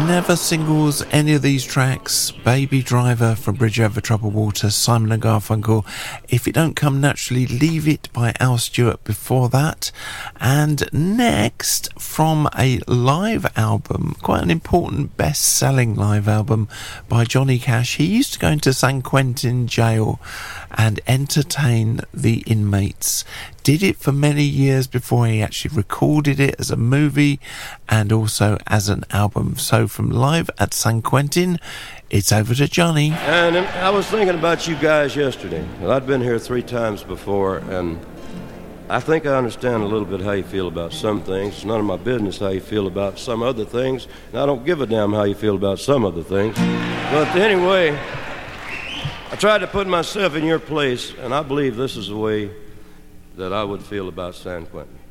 never singles any of these tracks. Baby Driver from Bridge Over Troubled Water, Simon and Garfunkel. If It Don't Come Naturally, Leave It by Al Stewart before that. And next, from a live album, quite an important best-selling live album by Johnny Cash. He used to go into San Quentin jail and entertain the inmates. Did it for many years before he actually recorded it as a movie and also as an album. So from Live at San Quentin, it's over to Johnny. And I was thinking about you guys yesterday. Well, I'd been here 3 times before, and I think I understand a little bit how you feel about some things. It's none of my business how you feel about some other things, and I don't give a damn how you feel about some other things. But anyway, I tried to put myself in your place, and I believe this is the way that I would feel about San Quentin.